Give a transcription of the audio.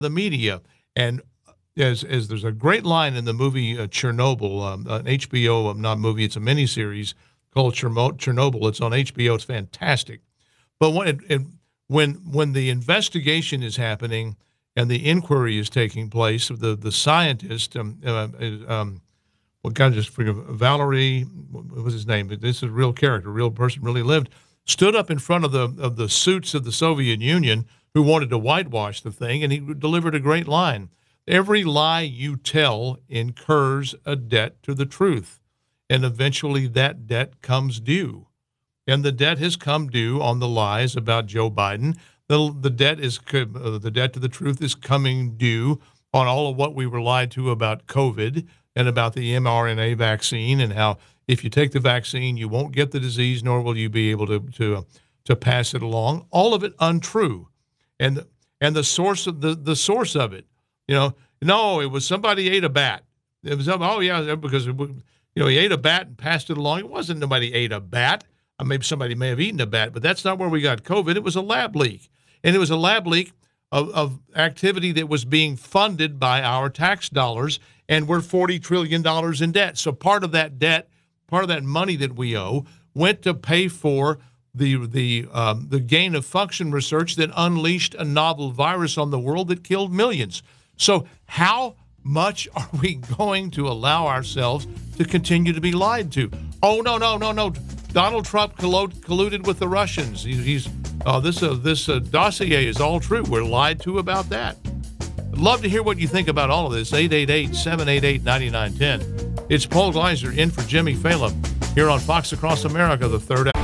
the media. And as there's a great line in the movie Chernobyl, an HBO not movie, it's a miniseries called Chernobyl. It's on HBO. It's fantastic. But when the investigation is happening and the inquiry is taking place, the scientist, what God just forget, Valerie, what was his name? This is a real character, a real person, really lived. Stood up in front of the suits of the Soviet Union who wanted to whitewash the thing, and he delivered a great line. Every lie you tell incurs a debt to the truth, and eventually that debt comes due. And the debt has come due on the lies about Joe Biden. The debt to the truth is coming due on all of what we were lied to about COVID and about the mRNA vaccine, and how if you take the vaccine, you won't get the disease, nor will you be able to pass it along. All of it untrue, and the source of the source of it, no, it was somebody ate a bat. It was because he ate a bat and passed it along. It wasn't nobody ate a bat. Maybe somebody may have eaten a bat, but that's not where we got COVID. It was a lab leak, and it was a lab leak of activity that was being funded by our tax dollars, and we're $40 trillion in debt. So part of that debt, part of that money that we owe, went to pay for the gain of function research that unleashed a novel virus on the world that killed millions. So how much are we going to allow ourselves to continue to be lied to? Oh, no. Donald Trump colluded with the Russians. This dossier is all true. We're lied to about that. I'd love to hear what you think about all of this. 888-788-9910. It's Paul Gleiser in for Jimmy Fallon here on Fox Across America, the third hour.